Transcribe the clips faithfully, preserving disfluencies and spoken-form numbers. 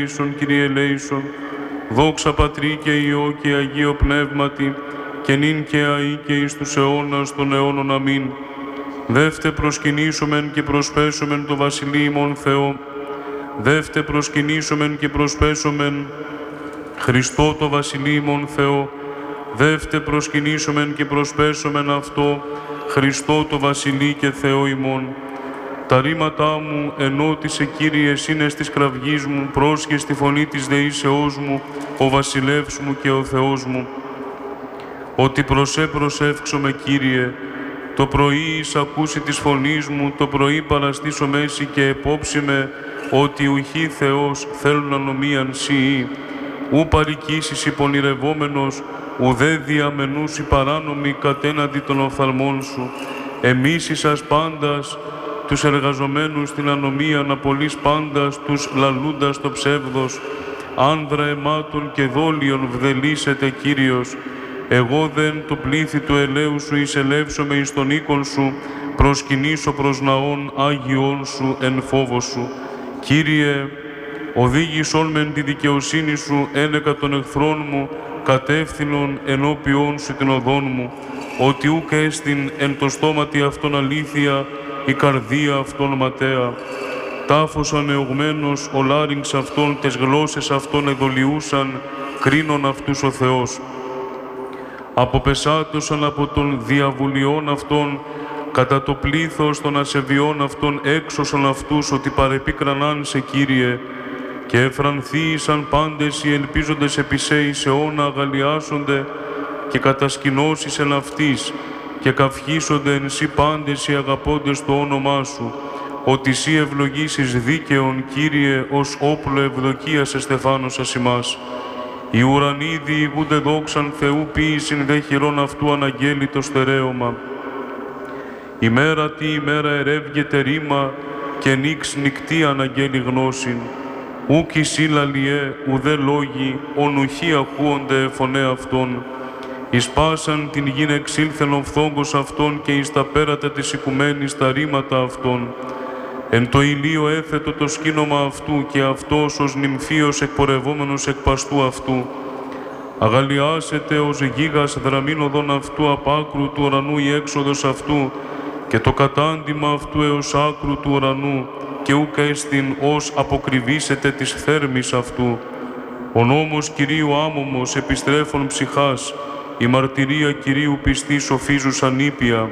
ελέησον, Κύριε ελέησον. Δόξα Πατρί και Υιό και Αγίο Πνεύματι, και νυν και αεί και εις τους αιώνας των αιώνων. Αμήν. Δεύτε προσκυνήσομεν και προσπέσομεν το Βασιλείο ημών Θεό. Δεύτε προσκυνήσομεν και προσπέσομεν Χριστό το Βασιλείο ημών Θεό. Δεύτε προσκυνήσομεν και προσπέσομεν αυτό, Χριστό το Βασιλεί και Θεό ημών. Τα ρήματά μου ενώτησε, Κύριε, είναι στις κραυγής μου, πρόσχε στη φωνή της δεήσεώς μου, ο Βασιλεύς μου και ο Θεός μου. Ότι προσέ προσεύξομαι, Κύριε, το πρωί εις ακούσει της φωνής μου, το πρωί παραστήσω μέση και επόψιμε, ότι ουχή Θεός θέλουν ανομίαν σιή. Ου παρικήσεις υπονηρευόμενος, ουδέ διαμενούσι παράνομοι κατέναντι των οφθαλμών σου. Εμίσησας πάντας τους εργαζομένους στην ανομία, απολύς πάντας τους λαλούντας το ψεύδος. Άνδρα αιμάτων και δόλιων βδελίσετε, Κύριος. Εγώ δεν το πλήθη του ελαίου σου εισελεύσομαι εις τον οίκον σου, προσκυνήσω προς ναών Άγιον σου εν φόβο σου. Κύριε, οδήγησόν μεν τη δικαιοσύνη σου ένεκα των εχθρών μου, κατεύθυνον ενώπιον σου την οδόν μου, ότι ούκ έστιν εν το στόματι αυτόν αλήθεια, η καρδία αυτών ματέα. Τάφος ανεωγμένος ο λάρυγξ αυτών, τες γλώσσες αυτών εδολιούσαν, κρίνον αυτούς ο Θεός. Αποπεσάτωσαν από των διαβουλιών αυτών, κατά το πλήθος των ασεβιών αυτών έξωσαν αυτούς, ότι παρεπίκραναν σε, Κύριε, και εφρανθίησαν πάντες οι ελπίζοντες επί σε εις αιώνα αγαλιάσονται και κατασκηνώσεις εν αυτής, και καυχήσονται εν σύ πάντες οι αγαπώντες το όνομά σου, ότι σύ ευλογήσεις δίκαιον, Κύριε, ως όπλο ευδοκίας εστεφάνωσας ημάς. Οι ουρανοί διηγούνται δόξαν Θεού, ποίησιν δε χειρών αυτού αναγγέλει το στερέωμα. Ημέρα τι ημέρα ερεύγεται ρήμα, και νύξ νυκτή αναγγέλει γνώσιν. Ούκ η σύλλαλιε, ουδέ λόγοι, ονουχοί ακούονται φωνέ αυτών. Εις πάσαν την γην εξήλθεν ο φθόγκος αυτών, και εις τα πέρατα της οικουμένης τα ρήματα αυτών. Εν το ηλίο έθετο το σκήνομα αυτού, και αυτός ως νυμφίος εκπορευόμενος εκ παστού αυτού. Αγαλιάσετε ως γίγας δραμήν οδόν αυτού, απάκρου του ουρανού η έξοδος αυτού, και το κατάντημα αυτού έως άκρου του ουρανού, και ούκ έστιν ως αποκριβήσετε της θέρμης αυτού. Ο νόμος Κυρίου άμωμος επιστρέφων ψυχάς, η μαρτυρία Κυρίου πιστή σοφίζουσαν ήπια.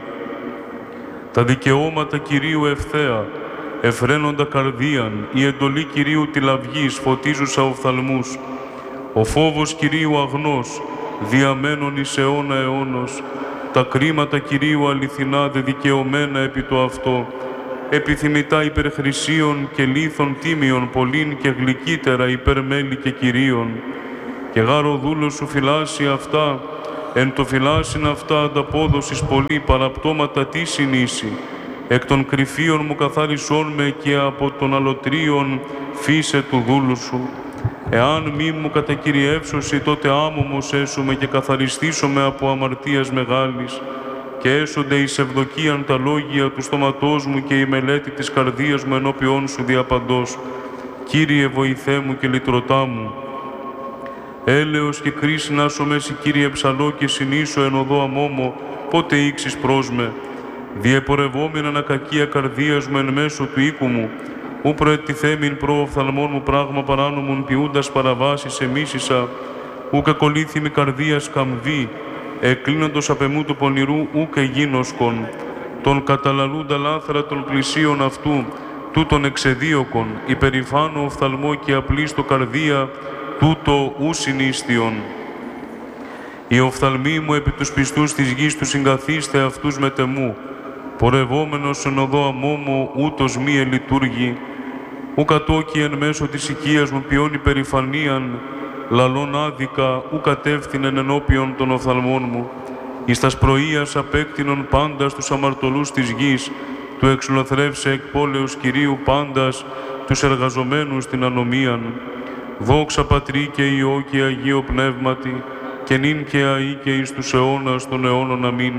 Τα δικαιώματα Κυρίου ευθέα, εφραίνοντα καρδίαν, η εντολή Κυρίου τηλαυγής φωτίζουσα οφθαλμούς. Ο φόβος Κυρίου αγνός, διαμένων εις αιώνα αιώνος. Τα κρίματα Κυρίου αληθινά δε δικαιωμένα επί το αυτό. Επιθυμητά υπερχρησίων και λίθων τίμιων πολλήν, και γλυκύτερα υπερμέλη και Κυρίων. Και γάρο δούλος σου φυλάσσει αυτά, εν το φυλάσσιν αυτά ανταπόδοσης πολύ, παραπτώματα τι συνήσει. Εκ των κρυφίων μου καθάρισόν με, και από των αλωτρίων φύσε του δούλου σου. Εάν μη μου κατακυριεύσωση, τότε άμωμος έσουμε και καθαριστήσομαι από αμαρτίας μεγάλης, και έσονται εις ευδοκίαν τα λόγια του στόματός μου και η μελέτη της καρδίας μου ενώπιόν σου διαπαντός. Κύριε, βοηθέ μου και λυτρωτά μου. Έλεος και κρίση να σω μέση, Κύριε, ψαλώ και συνήσω εν οδό αμόμο, πότε ήξεις προς με. Διεπορευόμην κακία καρδίας μου εν μέσω του οίκου μου, ου προετιθέμην προ οφθαλμών μου πράγμα παράνομον, ποιούντας παραβάσεις εμίσησα, ου κακολήθημη καρδίας καμβή, εκλίνοντος απ' εμού του πονηρού ου και γίνοσκον, τον καταλαλούντα λάθρα των πλησίων αυτού, τούτον εξεδίωκον, υπερηφάνω οφθαλμό και απλήστο καρδία, τούτο ου συνίστιον. Οι οφθαλμοί μου επί τους πιστούς της γης του συγκαθίστε αυτούς μετεμού, πορευόμενος εν οδό αμόμο ούτως μη ελειτούργη, ου κατόκι εν μέσω της οικίας μου ποιόν υπερηφανίαν, λαλών άδικα ου κατεύθυνεν ενώπιον των οφθαλμών μου, εις τας πρωίας απέκτηνον πάντας τους αμαρτωλούς της γης, του εξολοθρεύσε εκ πόλεως Κυρίου πάντας τους εργαζομένους την ανομίαν. Δόξα Πατρί και Υιό και Αγίο Πνεύματι, και νυν και αεί και εις τους αιώνας των αιώνων. Αμήν.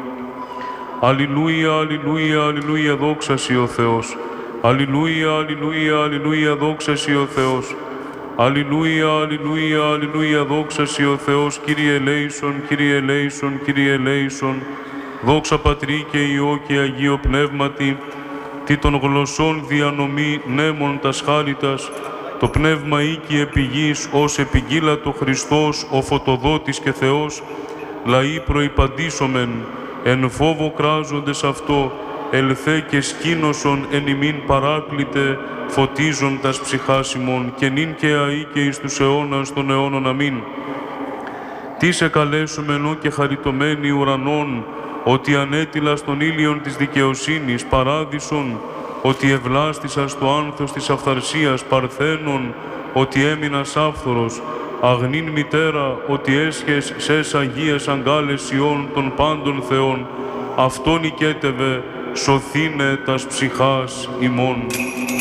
Αλληλούια, αλληλούια, αλληλούια, δόξα σοι ο Θεός. Αλληλούια, αλληλούια, αλληλούια, δόξα σοι ο Θεός. Αλληλούια, αλληλούια, αλληλούια, δόξα σοι ο Θεός, Κύριε ελέησον, Κύριε ελέησον, Κύριε ελέησον. Δόξα Πατρί και Υιό και Αγίο Πνεύματι, τι των γλωσσών διανομή νέμων τας χάριτας, το πνεύμα οίκη επιγής ως επιγγείλατο Χριστός, ο φωτοδότης και Θεός, λαοί προϋπαντήσομεν, εν φόβο κράζοντες αυτό, ελθέ και σκήνωσον εν ημίν παράκλητε, φωτίζον τας ψυχάς ημών, και νυν και αεί και εις τους αιώνας των αιώνων. Αμήν. Τι σε καλέσομεν, ω και χαριτωμένοι ουρανών, ότι ανέτειλας των ήλιων της δικαιοσύνης παράδεισον, ότι ευλάστησας το άνθος της αυθαρσίας παρθένων, ότι έμεινας άφθορος, αγνήν μητέρα, ότι έσχες σες αγίες αγκάλες Υιών των πάντων Θεών, αυτό νικέτευε, σωθήνε τας ψυχάς ημών.